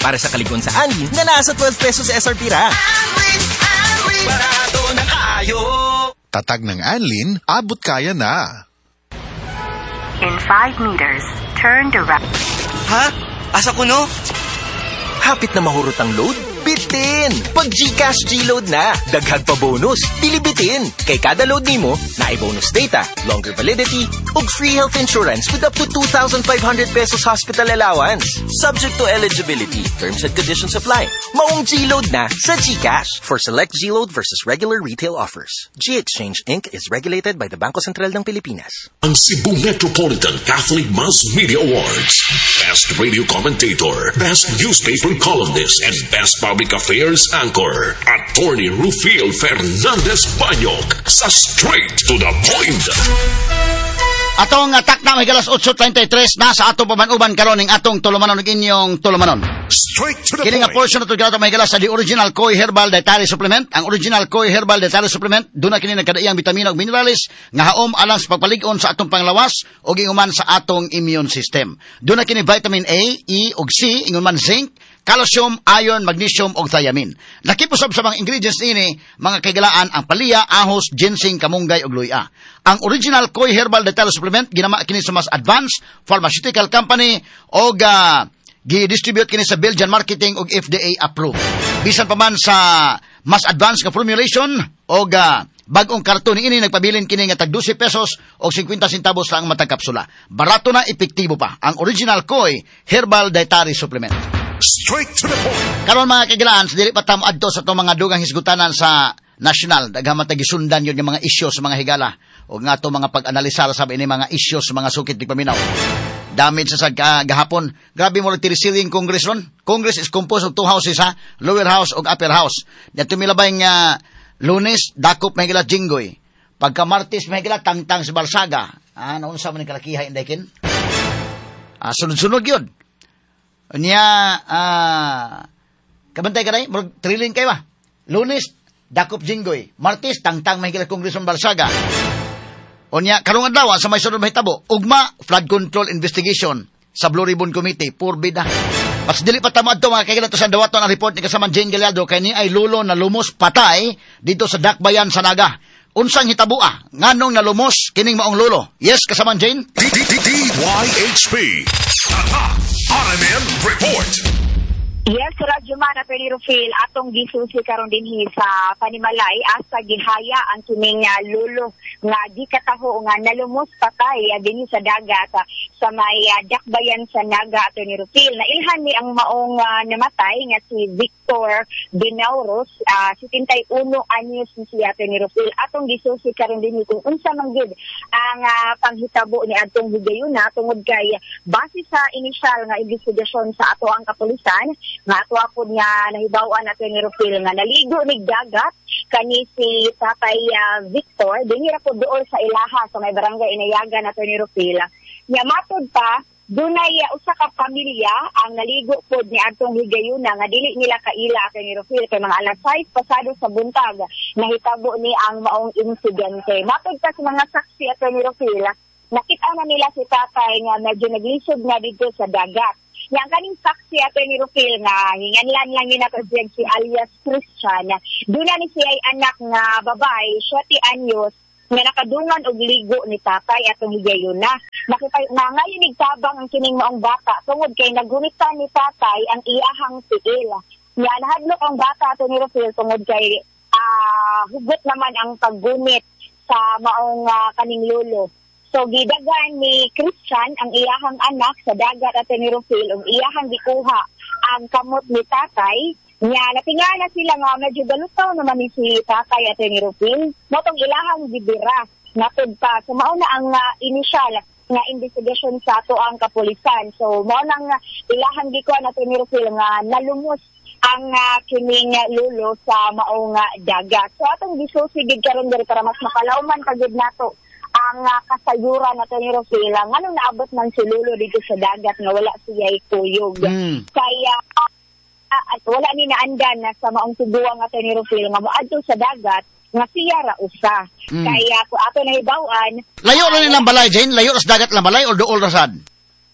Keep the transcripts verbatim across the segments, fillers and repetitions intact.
para sa kaligon sa Anlin na nasa twelve pesos S R P ra. Anlin, Anlin, barato na kayo. Tatag ng Anlin, abot kaya na. In five meters, turn to right. Ha? Asa ko no? Hapit na mahurot ang load? Bitin! Pag GCash G-Load na, daghag pa bonus, bilibitin. Kay kada load nimo, na bonus data, longer validity, ug free health insurance with up to two thousand five hundred pesos hospital allowance. Subject to eligibility, terms and conditions apply. Maong G-Load na sa GCash. For select G-Load versus regular retail offers. G-Exchange Incorporated is regulated by the Bangko Sentral ng Pilipinas. Ang Cebu Metropolitan Catholic Mass Media Awards. Best Radio Commentator, Best Newspaper Columnist, and Best Public Affairs Anchor. Attorney Rufil Fernandez Banyok sa Straight to the Point. Atong atak na higalas eight thirty-three na sa atong pamanuban karon ning atong tulumanon ug inyong tulumanon. Straight to the Kini nga Point. portion nato ginato mahigalas sa the original Koi Herbal Dietary Supplement. Ang original Koi Herbal Dietary Supplement duna kini nagkadaiyang bitamina ug minerales nga haom alang sa pagpalig-on sa atong panglawas ug inguman sa atong immune system. Duna kini vitamin A, E ug C, inguman zinc, calcium, iron, magnesium ug thiamine. Nakipusab sa mga ingredients ini, mga kaigalaan ang palya, ahos, ginseng, kamunggay ug luya. Ang original Koi Herbal Dietary Supplement ginama kini sa mas advanced pharmaceutical company ug uh, gi-distribute kini sa Belgian marketing ug F D A approved. Bisan pa man sa mas advanced nga formulation ug uh, bag-ong karton ini nagpabilin kini nga tag twelve pesos o fifty centavos lang matag kapsula. Barato na, epektibo pa ang original Koi Herbal Dietary Supplement. Straight to the Point. Karon mga kagilaan, sa dili pa tamo adto sa itong mga dugang hisgutanan sa national, daghaman ta gisundan yun yung mga issues sa mga higala o nga to mga pag-analisar sa ini mga issues sa mga sukit di paminaw. Damage sa sa gahapon. Grabe mo tirisiling Congress ron. Congress is composed of two houses ha, lower house ug upper house. Dito milabay nga Lunes dakop may gila Jinggoy. Pagka Martes may gila tangtang si Balsaga. Ah, naunsa man ni kalakihay inday Ah, sunod-sunod yun. Niya, ah, kabantay ka na eh, trilling kayo ba? Lunes, dakop Jinggoy. Martes, tangtang may gila Congressman Balsaga. O niya, karong adlaw sa may sunod mahitabo, ugma, flood control investigation sa Blue Ribbon Committee, purbida. Mas dili pa tamad to, mga kailan to sa dawaton ang report ni kasamang Jane Gallardo, kay ni ay lulo na lumos patay dito sa Dakbayan sa Naga. Unsang hitabua, nganong na lumos, kining maong lulo. Yes, kasamang Jane? D Y H P. Tata, R M N Report. Yes, Radyo Man, Atty. Rufil, atong gisusi karon dinhi sa Panimalay asa gihaya ang kining uh, lulo nga di kataho nga nalumos patay uh, dinhi sa dagat uh, sa may uh, Dakbayan sa Naga, Atty. Rufil. Nailhan ni ang maong uh, namatay nga si Victor Binauros, uh, seventy-one anyos ni si Atty. Rufil. Atong gisusi karon dinhi kung unsa man gid ang uh, panghitabo ni adtong higayuna tungod kay base sa initial nga investigasyon sa ato ang kapulisan nga ato po niya nahibawan natin ni Rufil nga naligo ni dagat kani si Tatay uh, Victor dinhi ra po dool sa ilaha sa may barangay Inayagan natin ni Rufil. Nya matod pa dunay uh, usa ka pamilya ang naligo pod ni adtong higayuna nga dili nila kaila kay ni Rufil kay mga alas sais pasado sa buntag nahitabo ni ang maong insidente. Matod pa sa mga saksi ato ni Rufil, nakita na nila si tatay nga medyo naglisod nga dito sa dagat. Yang kaning saksi ato ni Rufil nga hinganlan lang ni nato si alias Christian. Doon ni siya ay anak nga babae, seven anyos, nga nakadungan og ligo ni tatay atong higayuna. Nakita na ngayon nigtabang ang kining maong bata tungod kay nagunitan ni tatay ang iyahang tiil. Nga nahadlok ang bata ato ni Rufil tungod kay uh, hugot naman ang paggunit sa maong uh, kaning lolo. So, gidagan ni Christian ang iyahang anak sa dagat at ni Rufil ug iyahang gikuha ang kamot ni tatay. Nya natingala sila nga medyo galutaw naman ni si tatay at ni Rufil. Motong ilahang gibira natud pa. So, mao na ang uh, initial nga investigation sa ato ang kapulisan. So, mao nang uh, ilahang gikuha at ni Rufil nga nalumos ang uh, kining uh, lulo sa maong uh, dagat. So, atong gisusigid karon diri para mas makalawman pagud nato ang uh, kasayuran nato ni Rufil, nganong naabot man si lulo dito sa dagat nga wala siya ikuyog. Mm. Kaya uh, uh, wala ni naandan na sa maong tubuang nato ni Rufil nga moadto sa dagat nga siya ra usa. Mm. Kaya ko ato nahibaw-an, layo ra nilang balay Jane, layo ra sa dagat lang balay o dool ra sad?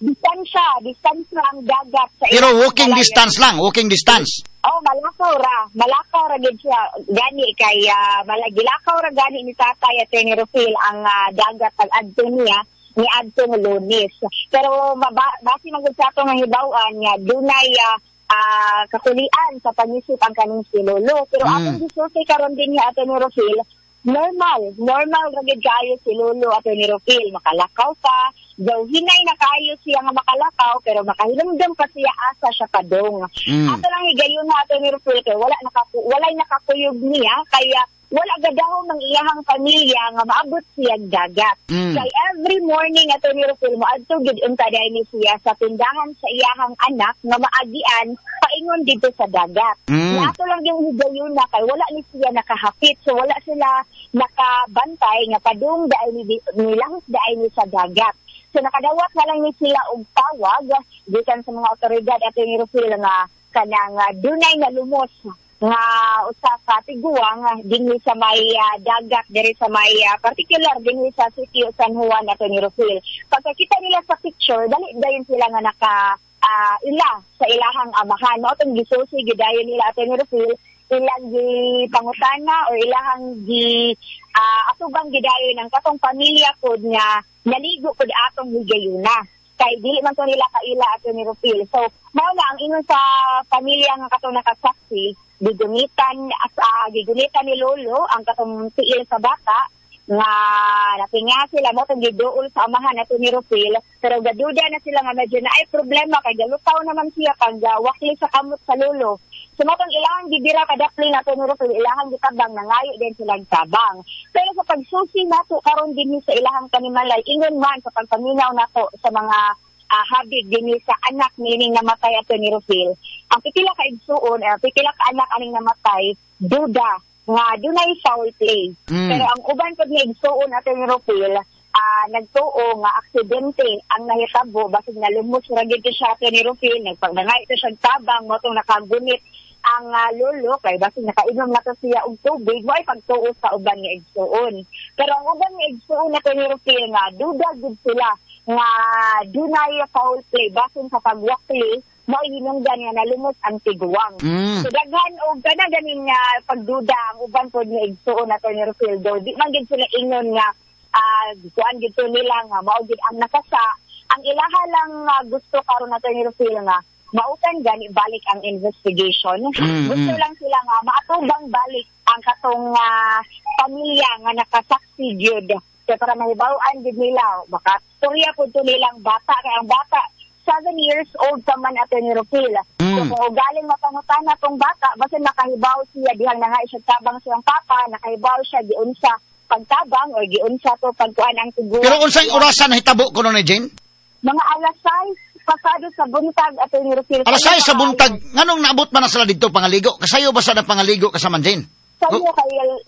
distansya, distansya ang dagat sa Pero ilang walking malayan. distance lang, walking distance. Oh, malakaw ra. Malakaw ra gid siya. Gani kay uh, malagilakaw ra gani ni Tatay at ni Rufil ang uh, dagat pag adto niya ni adto ng Lunes. Pero maba- base man gud sa ato nga hibaw-an nga dunay uh, uh, kakulian sa pag-isip ang kaning si Lolo. Pero Mm. atong gisusi karon din ni ato ni Rufil, normal, normal ra gid kayo si Lolo ato ni Rufil, makalakaw pa. Daw hinay na kayo siya nga makalakaw pero makahilamdam pa siya asa siya padong. Mm. Ato lang higayon na ato ni Rufil kay wala nakaku walay nakakuyog niya kaya wala gadahon ng iyahang pamilya nga maabot siya dagat. Mm. Kay every morning ato ni Rufil mo adto gid unta dai ni siya sa tindahan sa iyahang anak nga maagian paingon dito sa dagat. Mm. Na ato lang yung higayon na kay wala ni siya nakahapit so wala sila nakabantay nga padung dai ni nilahos dai ni sa dagat. So nakadawat na lang ni sila og tawag gikan sa mga otoridad ato ni Rufil nga kanang uh, dunay nga lumos nga usa ka tiguang dinhi sa may uh, dagat diri sa may uh, particular dinhi sa City of San Juan ato ni Rufil. Pagkakita nila sa picture dali dayon sila nga naka uh, ila sa ilahang amahan mo atong gisusi gidayon nila ato ni Rufil ilang gi pangutana o ilahang gi uh, atubang gidayon ng katong pamilya pod nga naligo pod atong higayuna kay dili man to nila kaila ato ni Rufil. So mao na ang ingon sa pamilya nga katong nakasaksi gigumitan as uh, gigumitan ni Lolo ang katong tiil sa bata nga napinga sila mo tong giduol sa amahan ato ni Rufil pero gaduda na sila nga medyo na ay problema kay galutaw naman siya pag uh, wakli sa kamot sa Lolo. So matong ilahang gibira kadapli nato ni Rufil ilahang gitabang nangayo din silang tabang. Pero sa pagsusi nato karon dinhi sa ilahang kanimalay ingon man sa pagpaminaw nato sa mga uh, habig dinhi sa anak nining namatay ato ni Rufil. Ang pipila ka igsuon uh, pipila ka anak aning namatay duda nga dunay foul play. Mm. Pero ang uban pag ni igsuon ato ni Rufil uh, nagtuo nga aksidente ang nahitabo basig nalumos ra gid siya ato ni Rufil nagpagnangay ito siya tabang mo tong nakagunit ang uh, Lolo kay basig nakainom na to siya og tubig mo ay pagtuo sa uban ni igsuon. Pero ang uban ni igsuon ato ni Rufil nga duda gid sila nga dunay foul play basin sa pagwakli mo hinungdan nga nalumos ang tiguang. Mm. So daghan og kana ganing nga pagduda ang uban pod ni igsuon ato ni Rufil do di man gid sila ingon nga ah uh, kuan gid nila nga mao gid ang nakasa ang ilaha lang uh, gusto karon nato ni Rufil nga mautan gani balik ang investigation. Mm, Gusto mm. lang sila nga maatubang balik ang katong uh, pamilya nga nakasaksi gyud. Kaya para mahibaw-an gid nila baka storya pud to nilang bata kay ang bata seven years old pa man ato ni Rufil. Mm. So kung galing mapangutan na tong bata basta nakahibaw siya dihang na nga siya tabang siyang papa nakahibaw siya giunsa pagtabang o giunsa to pagkuan ang tuguan. Pero unsang orasan nahitabo kuno ni Jane? Mga alas sais pasado sa buntag ato ni Rufil. Alas say sa buntag, nganong naabot man na sila dito pangaligo? Kasayo ba sa na pangaligo kasama Jane? Sayo kay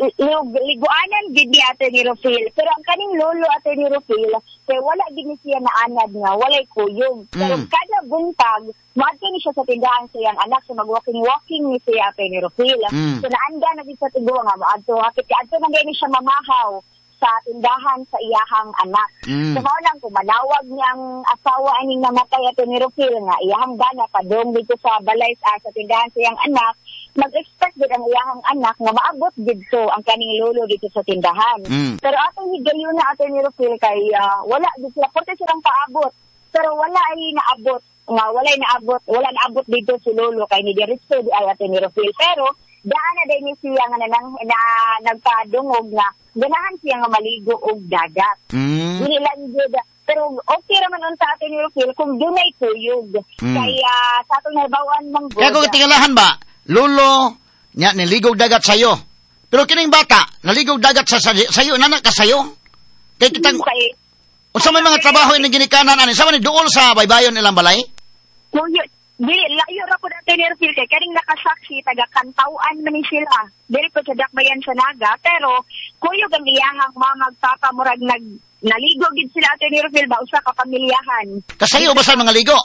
liguanan gid ni ato ni Rufil. Pero ang kaning lolo ato ni Rufil, kay wala gid ni siya naanad nga, walay kuyog. Pero Mm. kada buntag, maadto ni siya sa tindahan sa iyang anak, so mag-walking-walking ni siya ato ni Rufil. Mm. So naanda na gid sa tiguang nga, maadto, hapit adto na gani siya mamahaw sa tindahan sa iyahang anak. Mm. So mao lang kung manawag niyang asawa aning namatay ato ni Rufil nga iyahang gana padong dito sa balay sa, sa tindahan sa iyang anak, mag-expect gid ang iyahang anak nga maabot dito ang kaning lolo dito sa tindahan. Mm. Pero atong higayon na ato ni Rufil kay uh, wala gid sila porte silang paabot. Pero wala ay naabot nga wala ay naabot, wala naabot dito si lolo kay ni diretso di ay ato ni Rufil. Pero daan na din ni siya nga nanang na, nagpadungog nga ganahan siya nga maligo og dagat. Mm. Dili lang gid. Pero okay raman on sa ato ni Rufil kung dunay tuyog. Mm. Kaya sa atong nabawan mang Kaya kung tingalahan ba, Lolo, nya naligaw dagat sayo. Pero kining bata, naligaw dagat sa sa- sayo, nanak ka sayo. Kaya kitang, kay unsa may mga trabaho ini ginikanan ani, sa man duol sa baybayon ilang balay? Kuya, dili, layo ra po natin ni Rufil kay kaning nakasaksi, taga-kantauan man ni sila. Dili po sa dakbayan sa Naga, pero kuyog ang iyahang mga magpapamurag nag naligo gid sila ato ni Rufil ba usa ka pamilyahan. Kasayo ba sa mga ligo?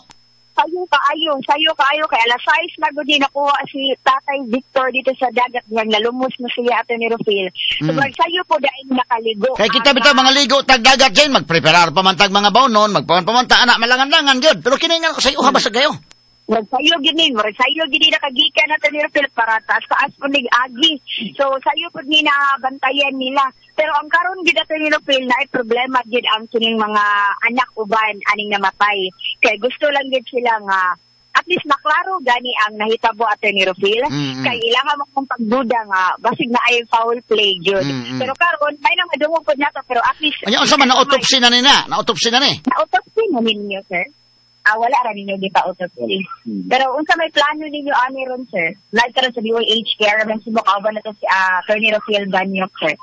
sayo kaayo, sayo kaayo kay alas sais na gud nakuha si Tatay Victor dito sa dagat nga nalumos na siya ato ni Rufil. So Mm. mm. sayo po dahil nakaligo. Kay kita bitaw mga ligo tag dagat dyan, magpreparar pamantag mga bawnon, magpamanta anak malangan-langan gyud. Pero kiningan ko sa iyo ha basta kayo. Magsayo gini, magsayo gini nakagikan na ni Rufil para taas-taas po nig agi. So sayo po ni nabantayan nila. Pero ang karon gid ato ni Rufil na ay problema gid ang kining mga anak uban aning namatay. Kay gusto lang gid sila nga at least maklaro gani ang nahitabo ato ni Rufil. Mm-mm. Kay ilangan mo kung pagduda nga basig na ay foul play jud. Mm-mm. Pero karon may nang madungog pod nato pero at least Anya unsa man na autopsy na nina? Na autopsy na ni. na-autopsy na ninyo, sir? Ah, wala ra ninyo di pa autopsy. Pero unsa may plano ninyo ani ron, sir? Like karon sa D O H care man si Bukaban na to si uh, Attorney Rafael Banyok, sir.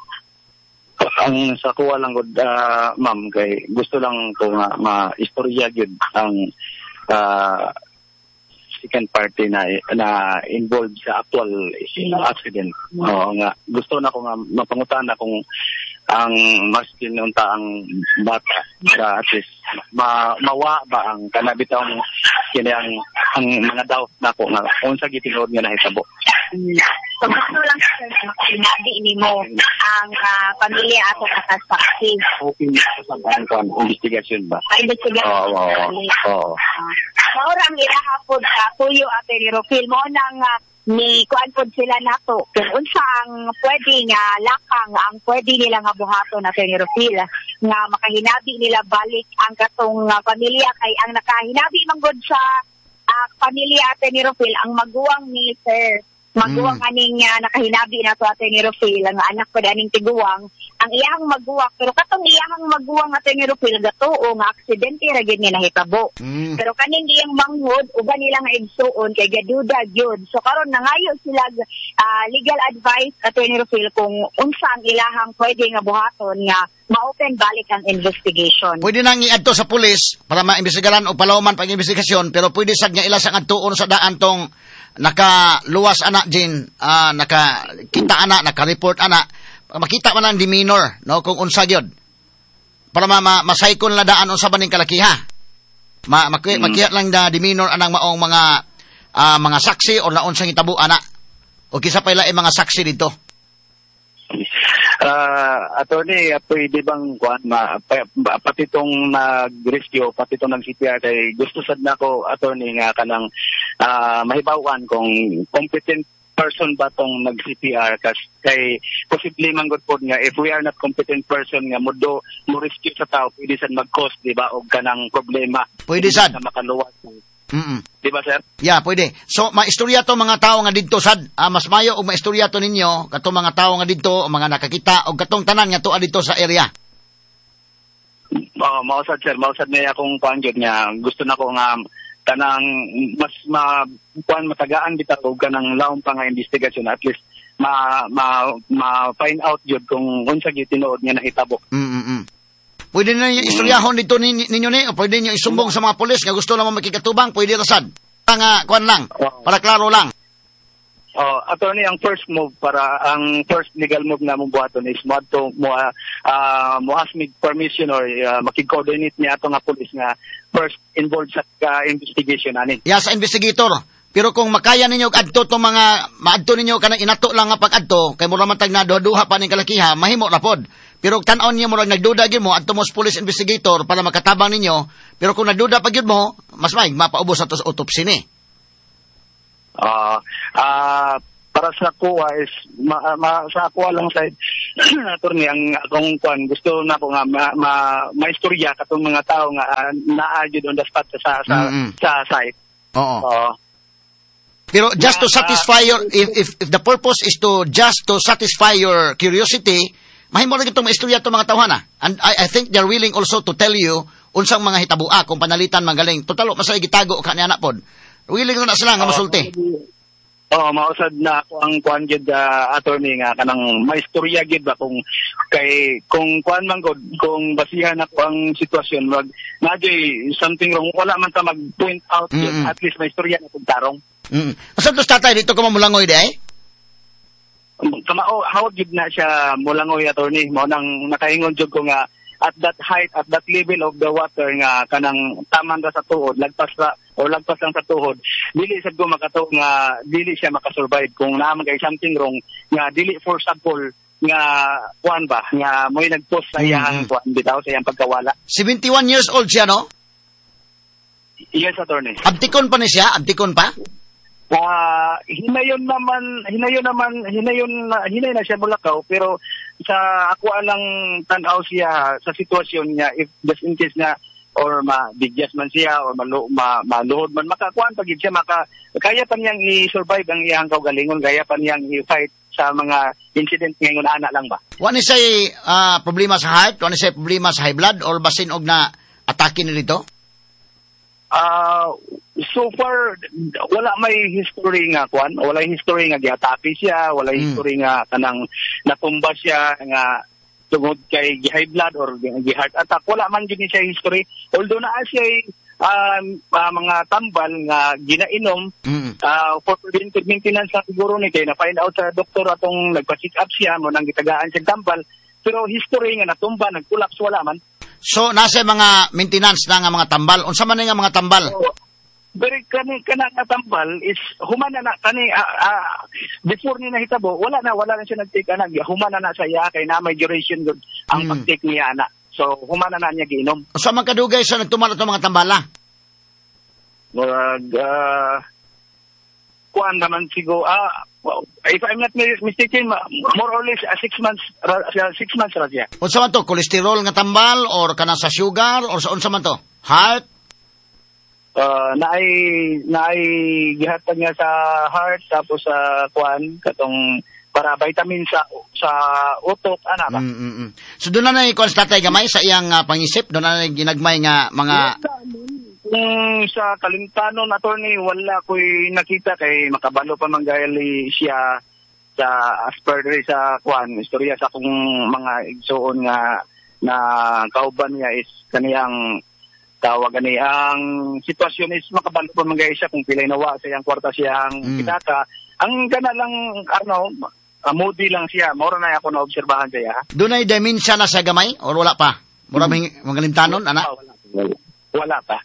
Ang sa kuha lang gud uh, ma'am kay gusto lang ko nga ma-istorya gyud ang uh, second party na na involved sa actual accident. Oo nga gusto na ko nga mapangutan kung ang mas kinunta ang bata para at least ma, mawa ba ang kanabitang kini ang, ang mga doubt na ko nga unsa gitinuod nga nahitabo. So gusto lang sir na sinabi ni mo ang uh, pamilya ato katasaksi. Okay sa ang investigation ba? Ay investigasyon. Oo, oo, oo. Maura ang ilahapod sa tuyo at ni Rufil mo nang uh, ni kuan pod sila nato kung unsa ang pwede nga lakang ang pwede nila nga buhaton na ni Rufil nga makahinabi nila balik ang katong uh, pamilya kay ang nakahinabi man gud sa uh, pamilya ate ni Rufil ang maguwang ni Sir maguwang mm. aning uh, nakahinabi na to ate ni Rufil ang anak ko aning tiguwang ang iyang maguwak pero katong iyang maguwang ate ni Rufil gatuo nga aksidente ra gyud nga nahitabo Mm. pero kaning iyang manghod uban nila nga igsuon kay gaduda gyud so karon nangayo sila uh, legal advice ate ni Rufil kung unsa ang ilahang pwede nga buhaton nga ma-open balik ang investigation. Pwede nang iadto sa pulis para maimbestigaran o palawman pag investigasyon pero pwede sad nga ilasang adtuon sa daan tong nakaluwas anak din uh, nakakita anak naka-report anak makita man ang demeanor no kung unsa gyud para ma, ma masaykon la daan unsa ba ning kalakiha ma makita mm. lang da demeanor anang maong mga uh, mga saksi o naon sang hitabo anak o kisa pa ilain mga saksi dito. Uh, attorney, pwede bang kuan ma pa, pati tong nag-rescue, pati tong nag-C P R kay gusto sad nako attorney nga kanang uh, mahibawan kung competent person ba tong nag-C P R kas kay posible man gud pod nga if we are not competent person nga modo mo rescue sa tao pwede sad mag-cause di ba og kanang problema Pwede sad sa makaluwas. Mm. Di ba, sir? Yeah, pwede. So, maistorya to mga tao nga didto sad. Ah, mas mayo og maistorya to ninyo katong mga tao nga didto o mga nakakita og katong tanan nga tuwa dito sa area. Oh, mausad sir, mausad na akong pangyod nga gusto na ko nga kanang mas ma kuan matagaan bitaw og kanang laom pa nga investigasyon at least ma ma, ma find out jud kung unsa gyud tinuod nga nahitabo. Mm. Pwede na ninyo istoryahon dito ninyo, ninyo ni o pwede niyo isumbong sa mga pulis nga gusto naman makikatubang, pwede rasad. Nga kuan lang, para klaro lang. Oh, attorney, ang first move para ang first legal move na mong buhaton is mo ato mo uh, mo ask me permission or uh, makig-coordinate ni ato nga pulis nga first involved sa uh, investigation ani. Ya sa investigator. Pero kung makaya ninyo adto tong mga maadto ninyo kanang inato lang nga pag-adto kay mura man tag na duha pa ning kalakiha, mahimo ra pod. Pero tan-on niyo murag nagduda gyud mo adto mo sa police investigator para makatabang ninyo. Pero kung nagduda pa gyud mo, mas may mapaubos sa autopsy ni. Ah, uh, uh, para sa kuha is ma, ma, sa kuha lang sa attorney ang akong kuan gusto na ko nga ma, ma, maistorya katong mga tao nga uh, naa gyud on the spot sa sa, mm-hmm. sa site. Oo. Uh, Pero just to satisfy your if if if the purpose is to just to satisfy your curiosity, mahimo ra gitong maistorya to mga tawhana. And I I think they're willing also to tell you unsang mga hitabua kung panalitan magaling. Totalo masay gitago kani anak pod. Willing na sila nga masulti. Oh, mausad na ako ang kuan gid uh, attorney nga kanang maistorya gid ba kung kay kung kuan man gud kung basihan ako ang sitwasyon wag najoy something wrong wala man ta mag-point out mm-hmm. yun, at least maistorya na kung tarong. Mm. Masantos tatay dito ko mamulangoy di ay? Kamao hawag gid na siya mulangoy attorney mo nang nakaingon jud ko nga at that height at that level of the water nga kanang taman ra sa tuod lagpas ra or lagpas lang sa tuhod, dili sad ko makato nga dili siya makasurvive kung naman kay something wrong nga dili for example nga kuan ba nga mo'y nagpost sa iyang Mm-hmm. kuan bitaw sa iyang pagkawala. seventy-one years old siya, no? Yes, attorney. Abtikon pa ni siya? Abtikon pa? Ah, hinayon naman, hinayon naman, hinayon na, hinay na siya Bulacau, pero sa ako alang tanaw siya sa sitwasyon niya, if just in case na or ma-bigyas man siya or malu, ma, maluhod man, makakuan pag siya, maka, kaya pa niyang i-survive ang iyang kaugalingon, kaya pa niyang i-fight sa mga incident ngayon anak lang ba? Wani say ah, problema sa heart? Wani say problema sa high blood? Or basin og na atake ni dito? Ah, so far wala may history nga kwan, wala history nga giatake siya, wala Mm. history nga kanang natumba siya nga tungod kay high blood or gi-heart attack, wala man gid siya history. Although naa siya um, uh, mga tambal nga ginainom Mm. uh, for preventive maintenance sa siguro ni kay na find out sa doktor atong nagpa-check up siya mo nang gitagaan siya tambal, pero history nga natumba, nag-collapse, wala man. So, nasa mga maintenance na nga mga tambal. Unsa man nga mga tambal? So, pero kani kana nga tambal is humana na kani ah, ah, before ni nahitabo wala na wala na siya nag-take ana, humana na sa iya kay na may duration good ang Mm. pag-take niya ana. So humana na niya giinom. Unsa man kadugay sa nagtuman ato mga tambala? Murag uh, kuan naman sigo ah well, if I'm not mistaken more or less uh, six months ra, six months ra siya. Unsa man to? Kolesterol nga tambal or kana sa sugar or sa unsa man to? Heart? Uh, naay naay gihatag niya sa heart tapos sa kuan katong para vitamin sa sa utok ana ba. Mm, mm, mm. So doon na na ikuan sa tatay gamay sa iyang ah, pangisip, doon na na ginagmay nga mga Kung sa kalimtanon attorney wala ko'y nakita kay makabalo pa man gali siya sa as per diri sa kuan istorya sa akong mga igsuon nga na kauban niya is kaniyang tawag ani ang sitwasyon is makabalo pa man gali siya kung pilay nawa sa iyang kwarta siyang Mm. kitaka. Ang kana lang ano uh, moody lang siya, mao na ako na obserbahan siya. Ha? doon ay dementia na sa gamay or wala pa? Mura mm. mga limtanon ana? Ah, wala, wala. Wala pa.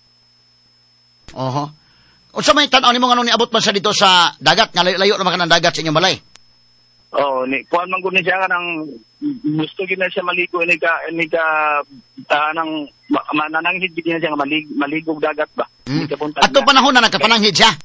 Oho. Unsa may tan-aw nimo nganong niabot man sa dito sa dagat nga layo na man dagat sa inyong balay? Oh, ni kuan man gud ni siya kanang gusto gid na siya maligo ni ka ni ka uh, nang ma- manananghid gid na siya nga malig, maligog dagat ba. Hmm. Ni ka punta Ato na. panahon na nagkapananghid siya.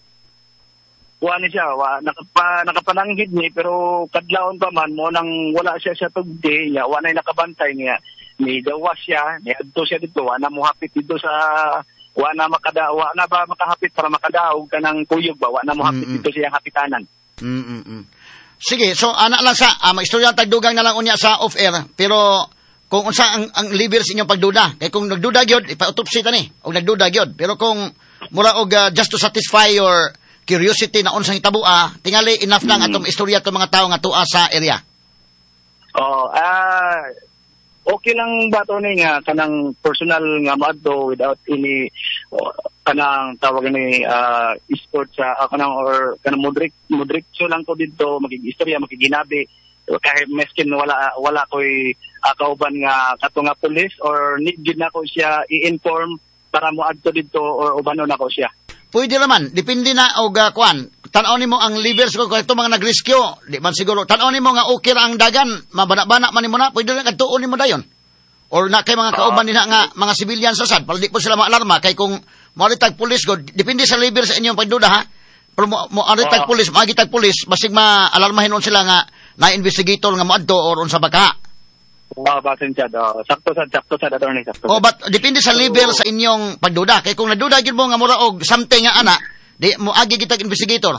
Kuan ni siya wa nakapa nakapananghid ni pero kadlawon pa man mo nang wala siya sa tugdi niya wa nay nakabantay niya ni gawas siya ni adto siya dito wa na mo hapit dito sa wa na makada wa na ba makahapit para makadaog kanang kuyog ba wa na mo hapit Mm-mm. dito siya hapitanan. Mm, mm, mm. Sige, so ana lang sa uh, maistorya tagdugang na lang unya sa off air pero kung unsa ang, ang liver sa inyong pagduda kay kung nagduda gyud ipa-autopsy ta ni og nagduda gyud pero kung mura og uh, just to satisfy your curiosity na unsang hitabo ah tingali enough lang atong istorya atong mga tawo nga tuwa sa area. Oh, ah okay lang ba to ni nga kanang personal nga maadto without any oh, kanang tawag ni uh, sport sa uh, kanang or kanang moderic modericto lang ko dito makig-istorya makiginabi kahit meskin wala wala koy uh, kauban nga kato nga police or need gid nako siya i-inform para mo adto dito or ubano nako siya. Pwede naman, depende na og uh, kwan. Tan-aw nimo ang livers ko kung ito mga nag-rescue, di man siguro. Tan-aw nimo nga okay ra ang dagan, mabana-bana man nimo na, pwede na kadtuon nimo dayon. Or na kay mga kauban nila nga mga civilian sa sad, para di po sila maalarma kay kung moalitag police go, depende sa liver sa inyong pagduda ha. Pero mo moalitag Oo. police, magitag police, basig maalarmahin on sila nga na investigator nga moadto or unsa baka. Oh, basin siya do. Sakto sa sakto sa attorney sakto. O but depende sa level sa inyong pagduda. Kay kung naduda gyud mo nga mura og something nga ana, di mo agi kitag investigator.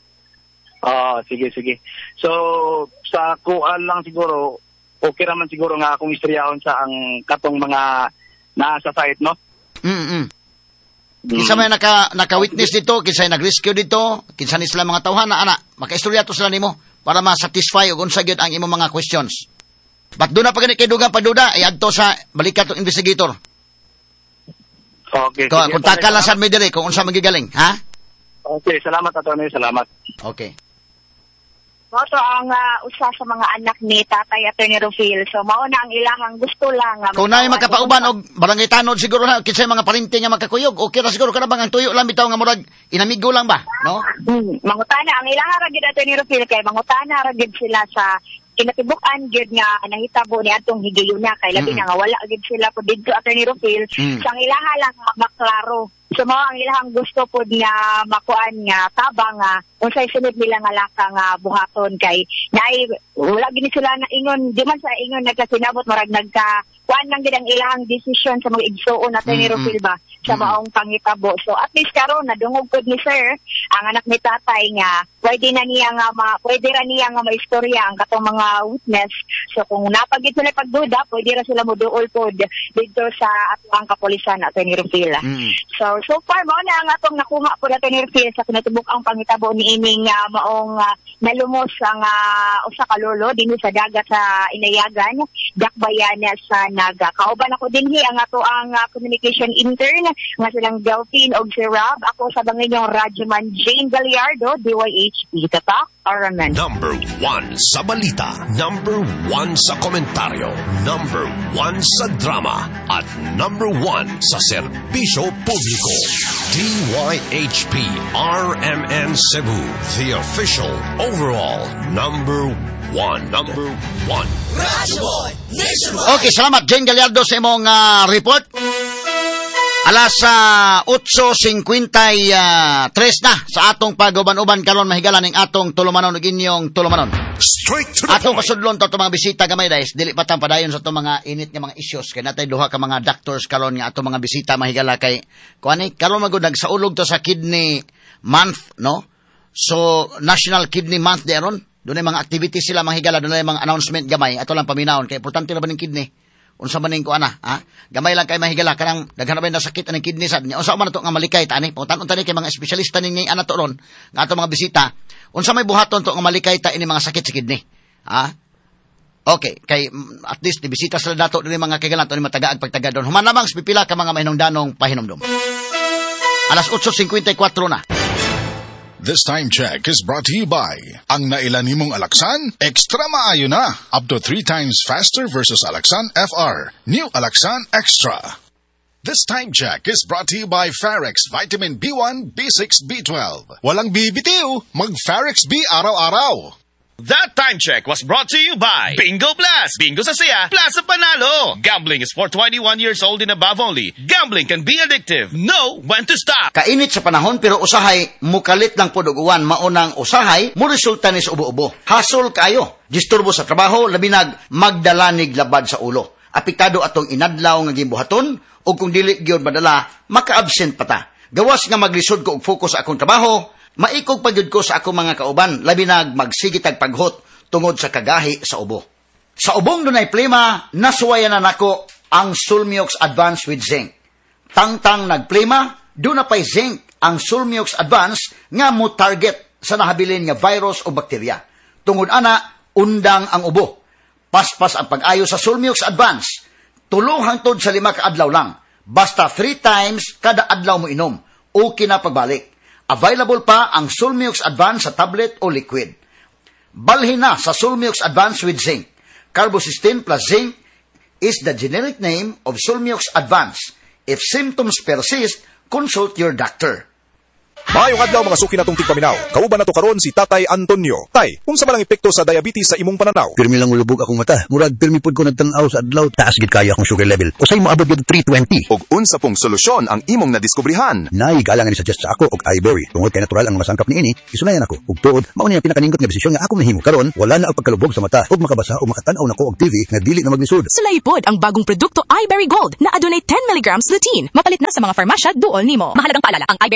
Ah, sige sige. So sa kuan lang siguro okay raman siguro nga akong istoryahon sa ang katong mga nasa site no. Mm. Kinsa may naka naka-witness dito, kinsa nag-rescue dito, kinsa ni sila mga tawhan na ana, makaistorya to sila nimo para ma-satisfy og unsa gyud ang imong mga questions. But doon na pag kay dugang pagduda, ay adto sa balikat tong investigator. Okay. Kung sige. kontak lang sa mi diri kung unsa magigaling, ha? Okay, salamat attorney, salamat. Okay. Mao to ang uh, usa sa mga anak ni Tatay Attorney Rufil. So mao na ang ilahang gusto lang. Uh, Kung na makapauban og barangay tanod siguro na kinsay mga parinti nga magkakuyog. Okay ra siguro kana bang ang tuyo lang bitaw nga murag inamigo lang ba, no? Hmm, mangutana ang ilaha ra gid Attorney Rufil kay mangutana ra gid sila sa kinatibukan gid nga nahitabo ni atong higayuna kay labi Mm. na nga wala gid sila po didto Attorney Rufil. Mm. Sa ilaha lang maklaro. So mao ang ilahang gusto pod nga makuan nga tabang nga unsay sunod nila nga laka nga buhaton kay naay wala gid sila na ingon di man sa ingon nagkasinabot marag nagka kuan lang gid ang ilahang desisyon sa mga igsuon Attorney Mm-mm. Rufil ba sa maong pangitabo. So at least karon nadungog pod ni sir ang anak ni tatay nga pwede na niya nga ma, pwede ra niya nga maistorya ang katong mga witness. So kung napagid sila pagduda, pwede ra sila moduol pod dito sa atong kapulisan Attorney Rufil. Mm. So so far mao na ang atong nakuha pod Attorney Rufil sa kinatibuk ang pangitabo ni ining uh, maong uh, nalumos ang uh, usa ka lolo dinhi sa dagat sa Inayagan, Dakbayan sa Naga. Kauban ako dinhi ang ato ang uh, communication intern nga silang Delphine og si Rob. Ako sa banginyong Radyoman Jane Gallardo, D Y H P. Tatak, Araman. Number one sa balita, number one sa komentaryo, number one sa drama, at number one sa serbisyo publiko. D Y H P R M N Cebu, the official overall number one. Number one. Okay, salamat Jane Gallardo sa imong uh, report. Alas uh, eight fifty-three na sa atong pag-uban-uban karon mahigala ning atong tulumanon ug inyong tulumanon. Straight to the Atong point. kasudlon to mga bisita gamay guys, dili pa padayon sa itong mga init nga mga issues kay natay duha ka mga doctors karon nga atong mga bisita mahigala kay kuani karon magud nagsaulog to sa kidney month, no? So National Kidney Month diaron. Dunay mga activities sila mahigala, dunay mga announcement gamay ato lang paminawon kay importante na ba ning kidney? Unsa man ning kuana, ha? Gamay lang kay mahigala kanang daghan na sakit ang kidney sad niya. Unsa man to nga malikay tani? Pangutanon tani kay mga espesyalista ning ana to ron, nga ato mga bisita. Unsa may buhaton to nga malikay ta ini mga sakit sa kidney? Ha? Okay, kay mm, at least bisita sila dato dili mga kagalan to ni matagaag pagtaga don. Human lamang pipila ka mga mahinungdanong pahinomdom. Alas eight fifty-four na. This time check is brought to you by ang nailan nimong Alaxan, extra maayo na. Up to three times faster versus Alaxan F R. New Alaxan Extra. This time check is brought to you by Farex Vitamin B one, B six, B twelve. Walang bibitiw, mag-Farex B araw-araw. That time check was brought to you by Bingo Plus. Bingo sa saya, plus sa panalo. Gambling is for twenty-one years old and above only. Gambling can be addictive. Know when to stop. Kainit sa panahon pero usahay mukalit lang pod og uwan maunang usahay mo resulta ni sa ubo-ubo. Hasol kayo, disturbo sa trabaho labi nag magdalanig labad sa ulo. Apektado atong inadlaw nga gimbuhaton o kung dili gyud madala maka-absent pa ta. Gawas nga maglisod ko og focus sa akong trabaho, maikog pagyud ko sa akong mga kauban labi nag magsigitag paghot tungod sa kagahi sa ubo. Sa ubong dunay plema, nasuwayan na nako ang Sulmiox Advance with Zinc. Tangtang nagplema, do na pay zinc ang Sulmiox Advance nga mo target sa nahabilin nga virus o bakterya. Tungod ana, undang ang ubo. Paspas ang pag-ayo sa Sulmiox Advance. Tulo hangtod sa lima ka adlaw lang. Basta three times kada adlaw mo inom. Okay na pagbalik. Available pa ang Sulmiox Advance sa tablet o liquid. Balhin na sa Sulmiox Advance with Zinc. Carbocysteine plus zinc is the generic name of Sulmiox Advance. If symptoms persist, consult your doctor. Maayong adlaw mga suki natong tigpaminaw. Kauban nato karon si Tatay Antonio. Tay, unsa man ang epekto sa diabetes sa imong pananaw? Pirmi lang ulubog akong mata. Murag pirmi pud ko nagtan-aw sa adlaw. Taas gid kayo akong sugar level. Usay mo abot gid three twenty. Og unsa pong solusyon ang imong nadiskubrihan? Nay galang ni suggest sa ako og iBerry. Tungod kay natural ang masangkap niini, isunayan ako. Ug tuod, mao ni ang pinakaningot nga desisyon nga ako nahimo. Karon wala na ang pagkalubog sa mata ug makabasa o makatan-aw nako og T V nga dili na maglisod. Sulay pod ang bagong produkto iBerry Gold na adunay ten milligrams lutein. Mapalit na sa mga farmasya duol nimo. Mahalagang paalala, ang iBerry